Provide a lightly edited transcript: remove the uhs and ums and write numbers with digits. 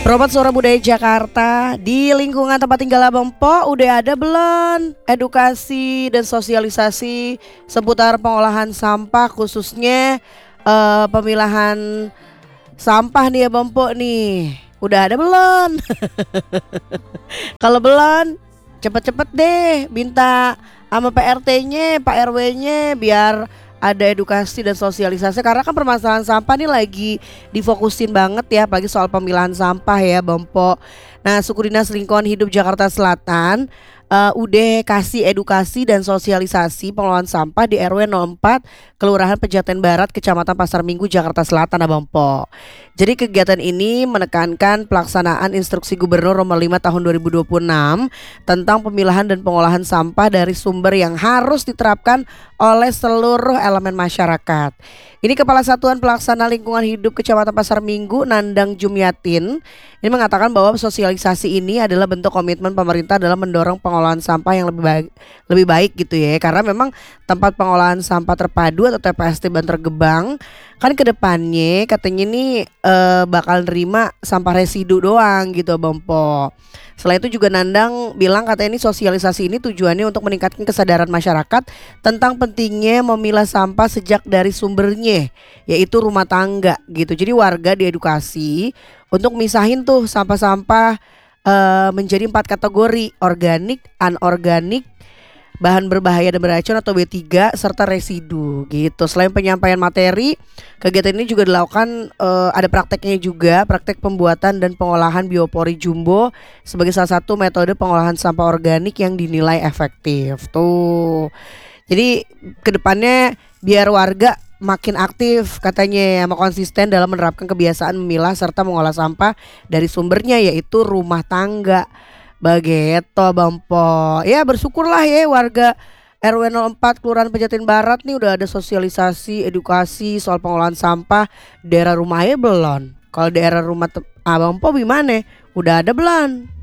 Robot Suara Budaya Jakarta, di lingkungan tempat tinggal Abang Po udah ada belum edukasi dan sosialisasi seputar pengolahan sampah khususnya pemilahan sampah nih Abang Po nih. Udah ada belum? Kalau belum, cepet-cepet deh minta sama PRT-nya, Pak RW-nya biar ada edukasi dan sosialisasi karena kan permasalahan sampah nih lagi difokusin banget ya, apalagi soal pemilahan sampah ya Bang Po. Nah, Suku Dinas Lingkungan Hidup Jakarta Selatan udah kasih edukasi dan sosialisasi pengelolaan sampah di RW 04 Kelurahan Pejaten Barat, Kecamatan Pasar Minggu, Jakarta Selatan Abang Po. Jadi kegiatan ini menekankan pelaksanaan instruksi Gubernur nomor 5 tahun 2026 tentang pemilahan dan pengolahan sampah dari sumber yang harus diterapkan oleh seluruh elemen masyarakat. Ini Kepala Satuan Pelaksana Lingkungan Hidup Kecamatan Pasar Minggu, Nandang Jumyatin, ini mengatakan bahwa sosialisasi ini adalah bentuk komitmen pemerintah dalam mendorong pengolahan sampah yang lebih baik gitu ya. Karena memang tempat pengolahan sampah terpadu atau TPST Bantar Gebang kan kedepannya katanya nih bakal nerima sampah residu doang gitu Bang Po. Selain itu juga Nandang bilang katanya ini sosialisasi ini tujuannya untuk meningkatkan kesadaran masyarakat tentang pentingnya memilah sampah sejak dari sumbernya, yaitu rumah tangga gitu. Jadi warga diedukasi untuk misahin tuh sampah-sampah menjadi 4 kategori: organik, anorganik, bahan berbahaya dan beracun atau B3, serta residu gitu. Selain penyampaian materi, kegiatan ini juga dilakukan ada prakteknya juga, praktek pembuatan dan pengolahan biopori jumbo sebagai salah satu metode pengolahan sampah organik yang dinilai efektif. Tuh. Jadi kedepannya biar warga makin aktif katanya sama konsisten dalam menerapkan kebiasaan memilah serta mengolah sampah dari sumbernya, yaitu rumah tangga. Begitu Bang Po. Ya bersyukurlah ya warga RW 04 Kelurahan Pejaten Barat nih udah ada sosialisasi edukasi soal pengolahan sampah. Daerah rumahnya belum. Kalau daerah rumah Abang Po gimana? Udah ada belum?